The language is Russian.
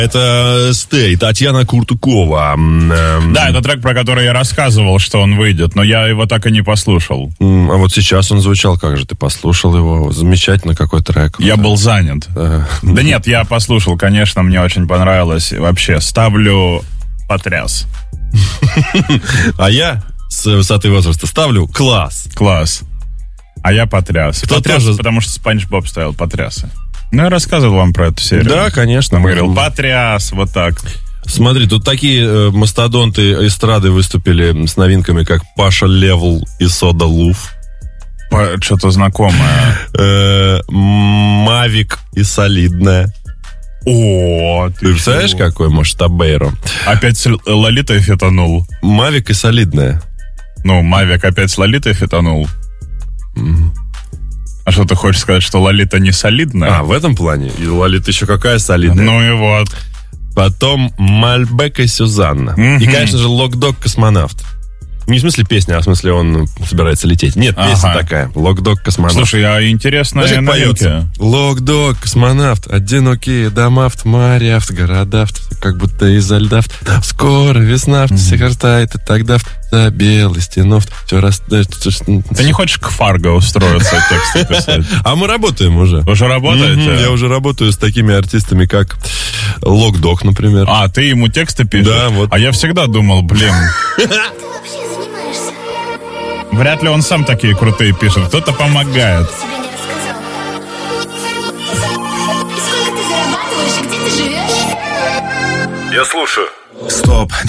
Это «Stay», Татьяна Куртукова. Да, это трек, про который я рассказывал, что он выйдет, но я его так и не послушал. А вот сейчас он звучал, как же ты послушал его? Замечательно, какой трек. Я был занят. Да нет, я послушал, конечно, мне очень понравилось. Вообще, ставлю потряс. А я с высоты возраста ставлю класс. Класс. А я потряс. Потряс, потому что Спанч Боб ставил потрясы. Ну, я рассказывал вам про эту серию. Да, конечно. Я говорил, потряс, вот так. Смотри, тут такие мастодонты эстрады выступили с новинками, как Паша Левел и Сода Луф. Что-то знакомое. Мавик и Солидная. О, ты представляешь, какой масштабейро? Опять с Лолитой фетанул. Мавик и Солидная. Ну, Мавик опять с Лолитой фетанул. А что ты хочешь сказать, что Лолита не солидная? А, в этом плане? И Лолита еще какая солидная. Ну и вот. Потом Мальбек и Сюзанна. И, конечно же, Лок-Дог Космонавт. Не в смысле песня, а в смысле он собирается лететь. Нет, песня такая. Лок-Дог Космонавт. Слушай, а интересная поется. Лок-Дог Космонавт, одинокие дома в море, в города, как будто изо льда. Скоро весна, всех растает, и тогда за белой стеной все растает. Ты не хочешь к Фарго устроиться, тексты писать? А мы работаем уже. Уже работаете? Я уже работаю с такими артистами, как Лок-Дог, например. А, ты ему тексты пишешь? Да, вот. А я всегда думал, блин... Вряд ли он сам такие крутые пишет. Кто-то помогает. Я слушаю. Стоп,